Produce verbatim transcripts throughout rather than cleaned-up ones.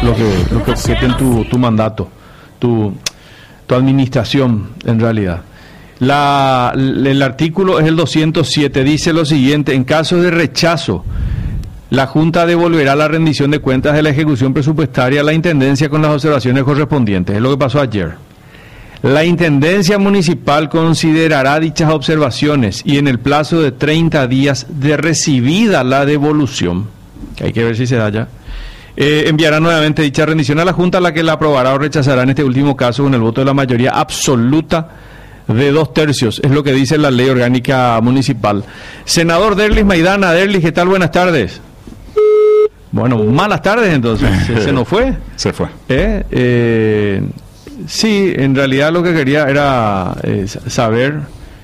los que, los que objeten tu, tu mandato, tu, tu administración, en realidad. La, el artículo es el doscientos siete, dice lo siguiente: en caso de rechazo, la Junta devolverá la rendición de cuentas de la ejecución presupuestaria a la Intendencia con las observaciones correspondientes. Es lo que pasó ayer. La Intendencia Municipal considerará dichas observaciones y en el plazo de treinta días de recibida la devolución, que hay que ver si se da ya, eh, enviará nuevamente dicha rendición a la Junta, la que la aprobará o rechazará en este último caso con el voto de la mayoría absoluta de dos tercios. Es lo que dice la Ley Orgánica Municipal. Senador Derlis Maidana. Derlis, ¿qué tal? Buenas tardes. Bueno, malas tardes entonces. ¿Se, se nos fue? Se fue. ¿Eh? Eh, sí, en realidad lo que quería era eh, saber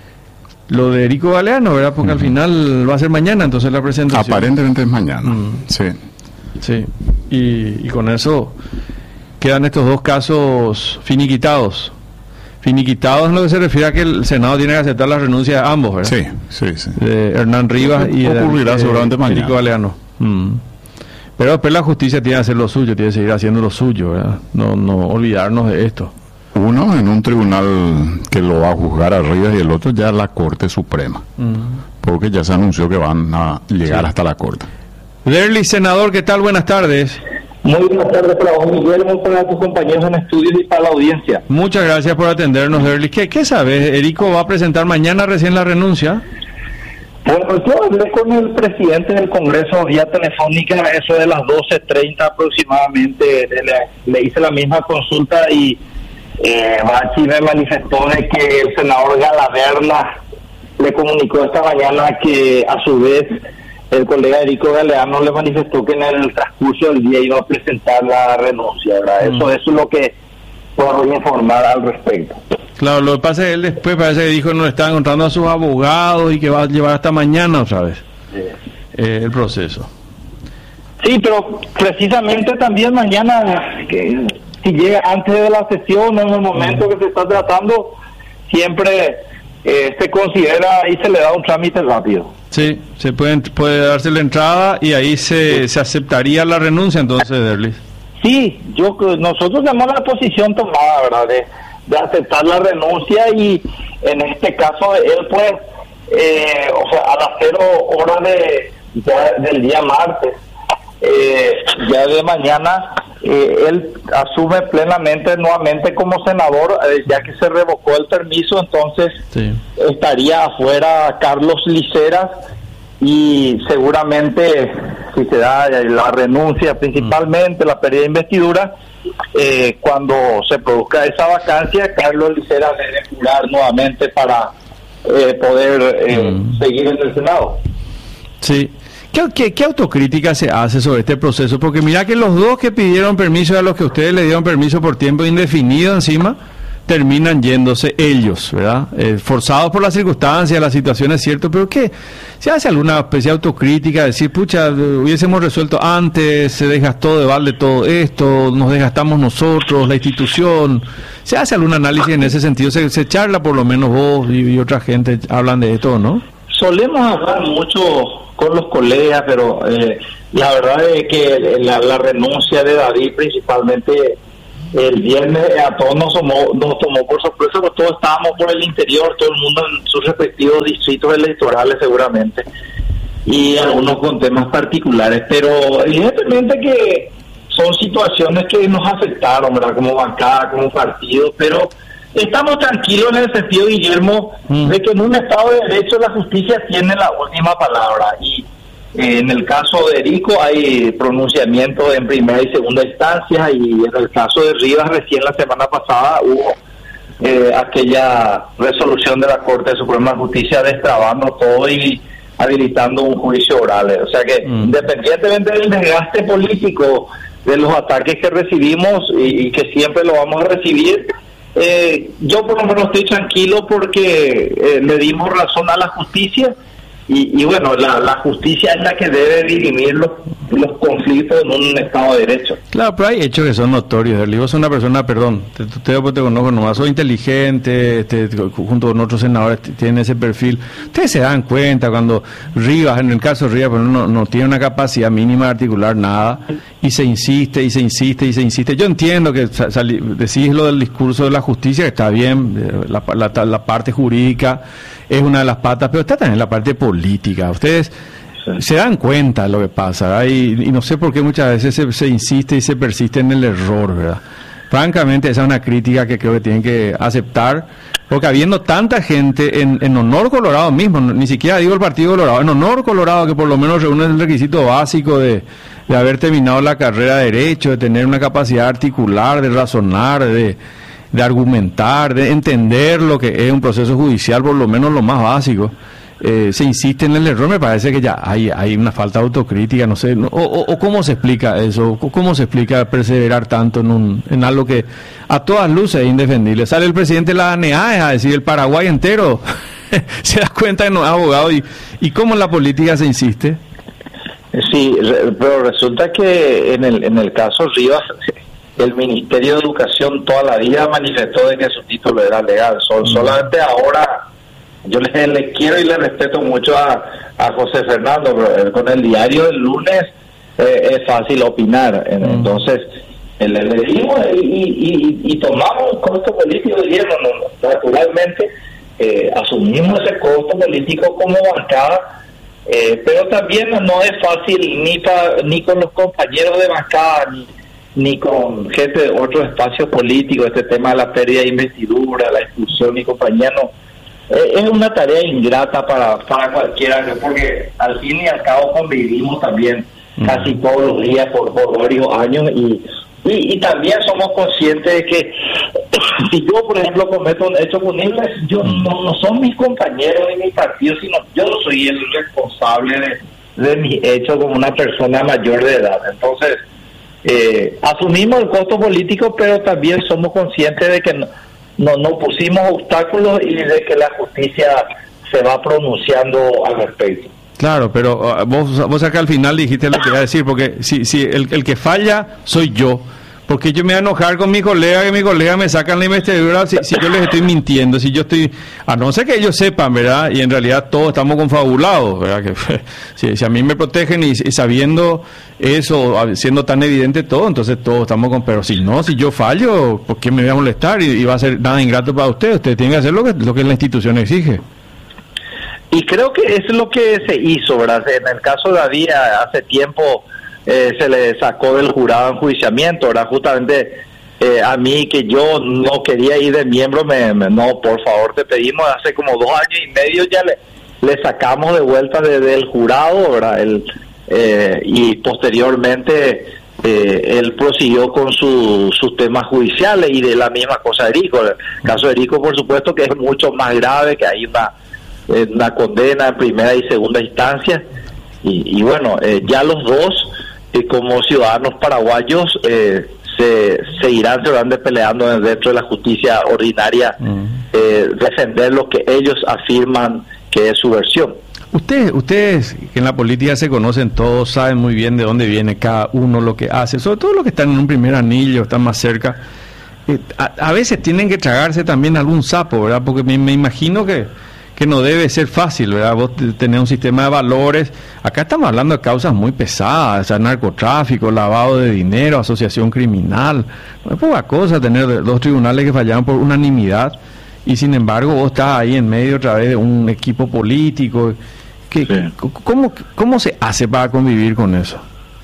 lo de Erico Galeano, ¿verdad? Porque uh-huh. al final va a ser mañana, entonces la presentación. Aparentemente es mañana, uh-huh. sí. Sí, y, y con eso quedan estos dos casos finiquitados. Finiquitados en lo que se refiere a que el Senado tiene que aceptar la renuncia de ambos, ¿verdad? Sí, sí, sí. De Hernán Rivas y de, ocurrirá de, seguramente de mañana. Erico Galeano. Mm. Pero después la justicia tiene que hacer lo suyo, tiene que seguir haciendo lo suyo, ¿verdad? No, no olvidarnos de esto. Uno en un tribunal que lo va a juzgar a Rivas y el otro ya la Corte Suprema, mm. porque ya se anunció que van a llegar sí. hasta la Corte. Derlis, senador, ¿qué tal? Buenas tardes. Muy buenas tardes para vos, Miguel, para tus compañeros en estudios y para la audiencia. Muchas gracias por atendernos, Derlis. ¿Qué, qué sabes? ¿Erico va a presentar mañana recién la renuncia? Bueno, yo hablé con el presidente del Congreso vía telefónica, eso de las doce treinta aproximadamente, le, le hice la misma consulta y eh, Bachi me manifestó de que el senador Galaverna le comunicó esta mañana que a su vez el colega Erico Galeano le manifestó que en el transcurso del día iba a presentar la renuncia, ¿verdad? Mm. Eso, eso es lo que puedo informar al respecto. Claro, lo que pasa es que él después parece que dijo que no estaba encontrando a sus abogados y que va a llevar hasta mañana otra vez sí. eh, el proceso. Sí, pero precisamente también mañana, que si llega antes de la sesión, en el momento mm. que se está tratando, siempre eh, se considera y se le da un trámite rápido. Sí, se puede, puede darse la entrada y ahí se, sí. se aceptaría la renuncia entonces, Derlis. Sí, yo nosotros tenemos la posición tomada, ¿verdad?, de, de aceptar la renuncia y en este caso él pues, eh, o sea, a las cero horas de, de, del día martes, eh, ya de mañana, eh, él asume plenamente nuevamente como senador, eh, ya que se revocó el permiso, entonces sí. estaría afuera Carlos Liceras y seguramente si se da la renuncia, principalmente mm. la pérdida de investidura, eh, cuando se produzca esa vacancia, Carlos Liceras debe jurar nuevamente para eh, poder eh, mm. seguir en el Senado. Sí. ¿Qué, qué, ¿Qué autocrítica se hace sobre este proceso? Porque mira que los dos que pidieron permiso, a los que ustedes le dieron permiso por tiempo indefinido encima, terminan yéndose ellos, ¿verdad? Eh, forzados por las circunstancias, la situación es cierto, pero ¿qué? ¿Se hace alguna especie de autocrítica? Decir, pucha, hubiésemos resuelto antes, se desgastó de balde todo esto, nos desgastamos nosotros, la institución. ¿Se hace algún análisis en ese sentido? ¿Se, se charla por lo menos vos y, y otra gente hablan de esto, no? Solemos hablar mucho con los colegas, pero eh, la verdad es que la, la renuncia de David principalmente el viernes a todos nos tomó, nos tomó por sorpresa, porque todos estábamos por el interior, todo el mundo en sus respectivos distritos electorales seguramente, y algunos con temas particulares, pero evidentemente que son situaciones que nos afectaron, ¿verdad?, como bancada, como partido, pero estamos tranquilos en el sentido, Guillermo, mm. de que en un Estado de Derecho la justicia tiene la última palabra, y eh, en el caso de Erico hay pronunciamiento en primera y segunda instancia, y en el caso de Rivas recién la semana pasada hubo eh, aquella resolución de la Corte Suprema de Justicia destrabando todo y habilitando un juicio oral. O sea que mm. independientemente del desgaste político, de los ataques que recibimos y, y que siempre lo vamos a recibir, Eh, yo por lo menos estoy tranquilo porque eh, le dimos razón a la justicia y, y bueno, la, la justicia es la que debe dirimir los, los conflictos en un Estado de Derecho. Claro, pero hay hechos que son notorios. El vos sos una persona, perdón, te, te, te, te conozco nomás, sos inteligente, te, junto con otros senadores tienen ese perfil. Ustedes se dan cuenta cuando Rivas, en el caso de Rivas, pero no, no tiene una capacidad mínima de articular nada, y se insiste, y se insiste, y se insiste. Yo entiendo que sali, decís lo del discurso de la justicia, que está bien, la, la, la parte jurídica es una de las patas, pero está también la parte política. Ustedes se dan cuenta de lo que pasa, ¿verdad? Y, y no sé por qué muchas veces se, se insiste y se persiste en el error, ¿verdad? Francamente, esa es una crítica que creo que tienen que aceptar, porque habiendo tanta gente en, en Honor Colorado mismo, ni siquiera digo el Partido Colorado, en Honor Colorado, que por lo menos reúne el requisito básico de, de haber terminado la carrera de Derecho, de tener una capacidad de articular, de razonar, de, de argumentar, de entender lo que es un proceso judicial, por lo menos lo más básico. Eh, se insiste en el error, me parece que ya hay hay una falta de autocrítica, no sé, no, o, o, o cómo se explica eso, o cómo se explica perseverar tanto en un en algo que a todas luces es indefendible. Sale el presidente de la A N E A a decir el Paraguay entero se da cuenta que no es abogado, y, y cómo en la política se insiste. Sí, pero resulta que en el en el caso Rivas, el Ministerio de Educación toda la vida manifestó de que su título era legal. Sol, mm. Solamente ahora yo le, le quiero y le respeto mucho a, a José Fernando, pero con el diario del lunes eh, es fácil opinar. Mm. Entonces, le, le dimos y, y, y tomamos un costo político de hierro. Naturalmente, eh, asumimos ese costo político como bancada, eh, pero también no es fácil ni, pa, ni con los compañeros de bancada, ni, ni con gente de otros espacios políticos, este tema de la pérdida de investidura, la expulsión y compañía, no. Es una tarea ingrata para, para cualquiera, porque al fin y al cabo convivimos también casi todos los días por, por varios años, y, y, y también somos conscientes de que si yo, por ejemplo, cometo un hecho punible, yo no, no son mis compañeros ni mi partido, sino yo soy el responsable de, de mis hechos como una persona mayor de edad. Entonces, eh, asumimos el costo político, pero también somos conscientes de que no No, no pusimos obstáculos y de que la justicia se va pronunciando al respecto. Claro, pero uh, vos, vos acá al final dijiste lo que iba a decir, porque si, si el, el que falla soy yo, porque yo me voy a enojar con mi colega, que mi colega me sacan la investidura si, si yo les estoy mintiendo, si yo estoy, a no ser que ellos sepan, ¿verdad? Y en realidad todos estamos confabulados, ¿verdad? Que si, si a mí me protegen y, y sabiendo eso, siendo tan evidente todo, entonces todos estamos con, pero si no, si yo fallo, ¿por qué me voy a molestar? Y, y va a ser nada ingrato para usted, usted tiene que hacer lo que, lo que la institución exige. Y creo que es lo que se hizo, ¿verdad? En el caso de David, hace tiempo eh, se le sacó del jurado enjuiciamiento, ¿verdad? Justamente eh, a mí, que yo no quería ir de miembro, me, me, no, por favor, te pedimos, hace como dos años y medio ya le, le sacamos de vuelta de, del jurado, ¿verdad? El, eh, y posteriormente eh, él prosiguió con su, sus temas judiciales, y de la misma cosa Erico. El caso de Erico, por supuesto, que es mucho más grave, que hay una una condena en primera y segunda instancia, y, y bueno, eh, ya los dos eh, como ciudadanos paraguayos eh, se, se irán se van peleando dentro de la justicia ordinaria, mm. eh, defender lo que ellos afirman que es su versión. Ustedes, ustedes que en la política se conocen todos, saben muy bien de dónde viene cada uno, lo que hace, sobre todo los que están en un primer anillo, están más cerca. Eh, a, a veces tienen que tragarse también algún sapo, ¿verdad? Porque me, me imagino que que no debe ser fácil, ¿verdad? Vos tenés un sistema de valores. Acá estamos hablando de causas muy pesadas, o sea, narcotráfico, lavado de dinero, asociación criminal. No es poca cosa tener dos tribunales que fallaron por unanimidad, y sin embargo vos estás ahí en medio otra vez de un equipo político. ¿Qué, sí. ¿cómo, ¿Cómo se hace para convivir con eso?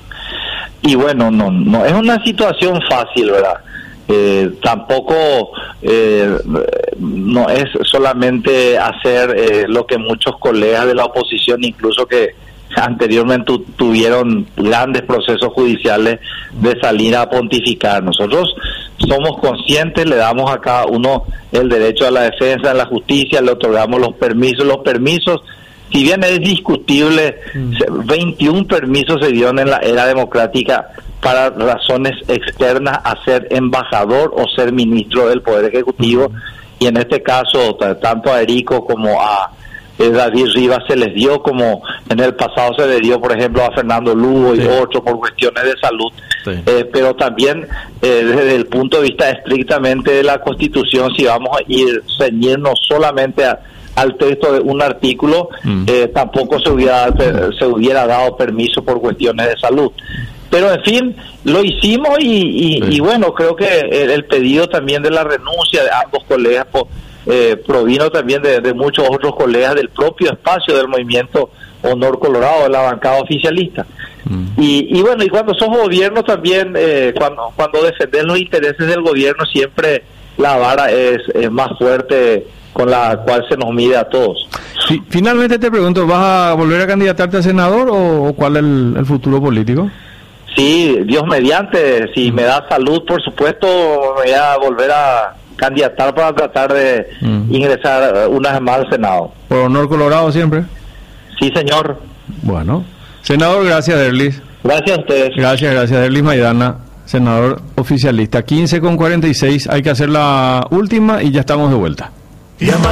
Y bueno, no, no es una situación fácil, ¿verdad? Eh, tampoco eh, no es solamente hacer eh, lo que muchos colegas de la oposición, incluso que anteriormente tu, tuvieron grandes procesos judiciales, de salir a pontificar. Nosotros somos conscientes, le damos a cada uno el derecho a la defensa, a la justicia, le otorgamos los permisos, los permisos, si bien es discutible, mm. veintiún permisos se dieron en la era democrática para razones externas a ser embajador o ser ministro del Poder Ejecutivo, uh-huh. y en este caso, tanto a Erico como a, eh, David Rivas se les dio, como en el pasado se le dio, por ejemplo, a Fernando Lugo y Sí. otros por cuestiones de salud. Sí. Eh, pero también eh, desde el punto de vista estrictamente de la Constitución, si vamos a ir ceñirnos solamente a, al texto de un artículo, Mm. eh, tampoco se hubiera, se hubiera dado permiso por cuestiones de salud. Pero en fin, lo hicimos y, y, Sí. y bueno, creo que el, el pedido también de la renuncia de ambos colegas po- eh, provino también de, de muchos otros colegas del propio espacio del movimiento Honor Colorado, de la bancada oficialista. Mm. Y, y bueno, y cuando sos gobierno también, eh, cuando cuando defendés los intereses del gobierno, siempre la vara es, es más fuerte con la cual se nos mide a todos. Fi- Finalmente te pregunto, ¿vas a volver a candidatarte a senador o, o cuál es el, el futuro político? Sí, Dios mediante, si me da salud, por supuesto, me voy a volver a candidatar para tratar de Mm. ingresar una vez más al Senado. ¿Por Honor Colorado siempre? Sí, señor. Bueno. Senador, gracias, Derlis. Gracias a ustedes. Gracias, gracias, Derlis Maidana, senador oficialista. quince con cuarenta y seis, hay que hacer la última y ya estamos de vuelta. Llama